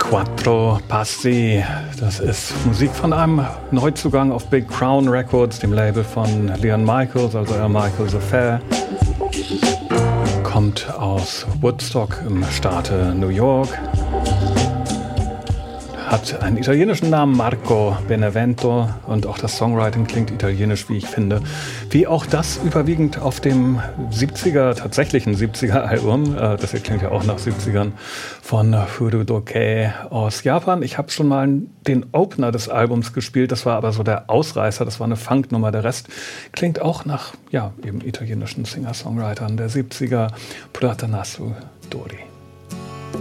Quattro Passi, das ist Musik von einem Neuzugang auf Big Crown Records, dem Label von Leon Michaels, also Michael's Affair. Kommt aus Woodstock im Staate New York. Hat einen italienischen Namen, Marco Benevento, und auch das Songwriting klingt italienisch, wie ich finde. Wie auch das überwiegend auf dem tatsächlichen 70er-Album, das hier klingt ja auch nach 70ern, von Furudoke aus Japan. Ich habe schon mal den Opener des Albums gespielt, das war aber so der Ausreißer, das war eine Funknummer. Der Rest klingt auch nach, ja, eben italienischen Singer-Songwritern der 70er, Platanasu Dori.